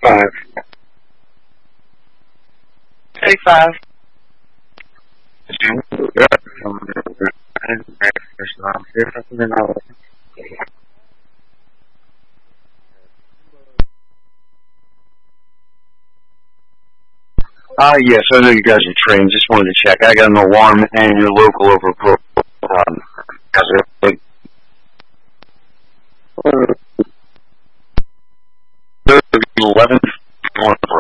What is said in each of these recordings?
35. 35. Yes, I know you guys are trained. Just wanted to check. I got an alarm and your local over pro. 11th on pro.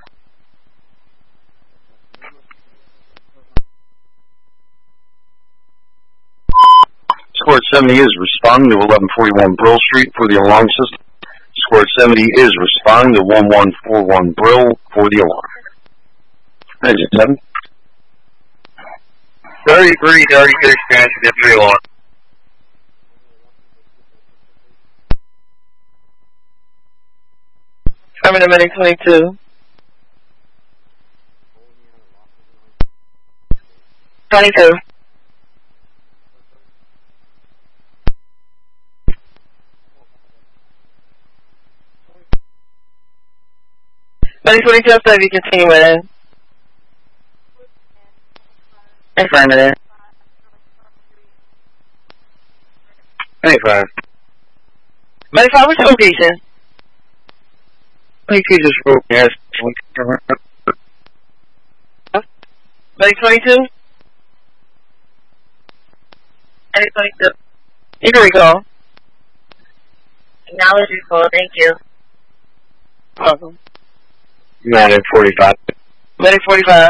Squad 70 is responding to 1141 Brill Street for the alarm system. Squad 70 is responding to 1141 Brill for the alarm. Engine 7. 3336 transmitted 3 alarm. Affirmative, medic 22. 22. Medic 22, so if you continue with it. Affirmative. 25. Medic 5, what's your location? I think you just wrote yes. Medic 22? Medic 22. You can recall. Acknowledge your call, thank you. Welcome. Medic 45. Medic 45.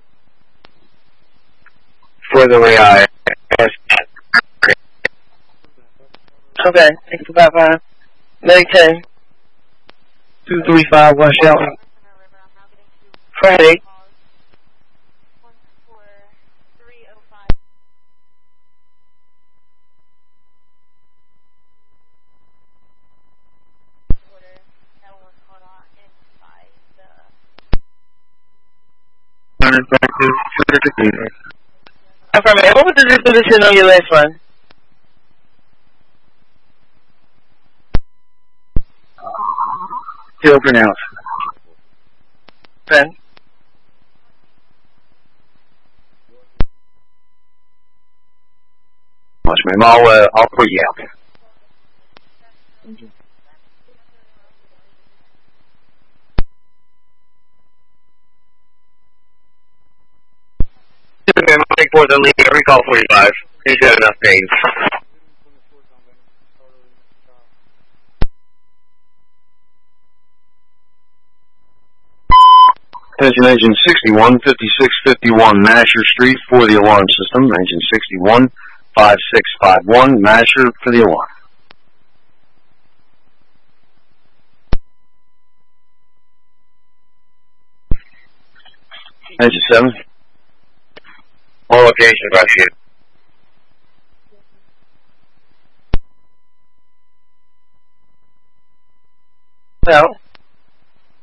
For the way I asked. Okay, 655. Medic 10. 235 West Shelton. Friday. Affirmative. What was the disposition on your last one? Still pronounced. Ben. Much, ma'am. I'll put you out. Okay, Mike 4, then leave every call 45. He's got enough pain. Attention engine 61, 5651 Masher Street for the alarm system. Engine 61, 5651 Masher for the alarm. Engine 7. All locations, right here. Well.